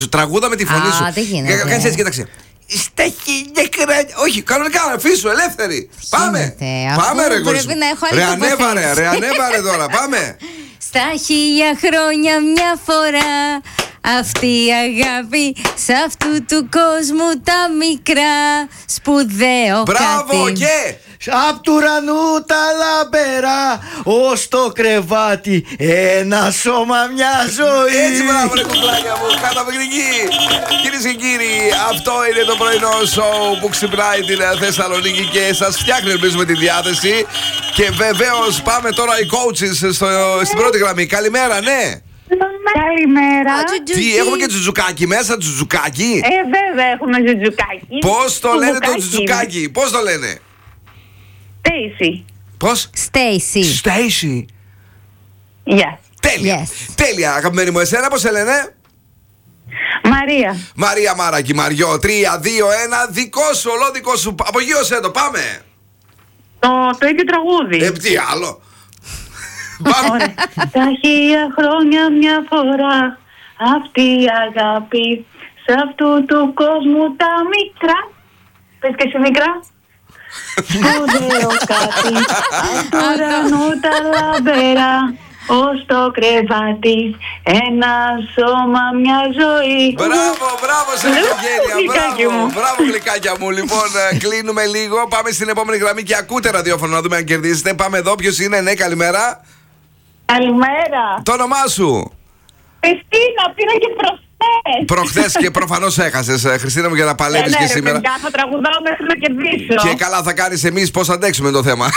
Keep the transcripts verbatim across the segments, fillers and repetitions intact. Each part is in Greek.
Τραγούδα με τη φωνή Α, σου. δεν γίνεται. Κάνεις έτσι, κοίταξε. Στα χίλια χρόνια. Όχι, κανονικά, αφήσου, ελεύθερη. Πάμε. Πάμε, ρε Πρέπει κόσμο. να έχω άλλη Ρε ανέβαρε, τοποθέτηση. ρε ανέβαρε τώρα, πάμε. Στα χίλια χρόνια μια φορά αυτή η αγάπη σ' αυτού του κόσμου τα μικρά σπουδαίο Μπράβο κάτι. και. Απ' του ουρανού τα λαμπερά, ως το κρεβάτι ένα σώμα, μια ζωή. Έτσι, μπράβο, ρε κουκλάκια μου, καταπληκτική. Κυρίες και κύριοι, αυτό είναι το πρωινό σοου που ξυπνάει την Θεσσαλονίκη και σας φτιάχνει, ελπίζουμε, τη διάθεση. Και βεβαίως πάμε τώρα οι coaches στο, στην πρώτη γραμμή. Καλημέρα, ναι. Καλημέρα. Τι, έχουμε και τζουτζουκάκι μέσα, τζουτζουκάκι. Ε, βέβαια έχουμε τζουτζουκάκι. Πώς το λένε το Τζουτζουκάκι. τζουτζουκάκι, πώς το λένε. Stacy. Πώς? Stacy. Stacy. Yes. Τέλεια. Yes. Τέλεια, αγαπημένη μου, εσένα πώς σε λένε. Μαρία. Μαρία Μάρακη Μαριό, τρία, δύο, ένα, δικό σου, ολό δικό σου. Απογείωσέ το, πάμε. Το, το ίδιο τραγούδι. Ε, τι άλλο. Πάμε. Ωραία. Τα χίλια χρόνια μια φορά αυτή η αγάπη σε αυτού του κόσμου τα μικρά. Πες και εσύ μικρά. Σπουδαίο κάτι. Απ' του ουρανού τα λαμπερά, ως το κρεβάτι ένα σώμα, μια ζωή. Μπράβο, μπράβο σε Ευγένεια. Γλυκάκι Μπράβο, μου. μπράβο, γλυκάκια μου. Λοιπόν, ε, κλείνουμε λίγο. Πάμε στην επόμενη γραμμή και ακούτε ραδιόφωνο να δούμε αν κερδίσετε. Πάμε εδώ. Ποιος είναι, ναι, καλημέρα. Καλημέρα. Το όνομά σου. Χριστίνα, πήρα και προχθές. Προχθές και προφανώς έχασες, ε, Χριστίνα μου, για να παλεύεις Ε, και ναι, ρε, σήμερα. παιδιά, θα τραγουδάω μέχρι να κερδίσω. Και καλά θα κάνεις, εμείς πώς αντέξουμε το θέμα.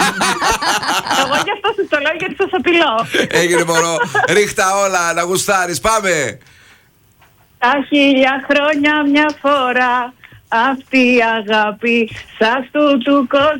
Εγώ γι' αυτό σου το λέω, γιατί σας απειλώ. Έγινε μωρό. Ρίχτα όλα, να γουστάρεις. Πάμε. Τα χίλια χρόνια μια φορά αυτή η αγάπη σ' αυτού του κόσμου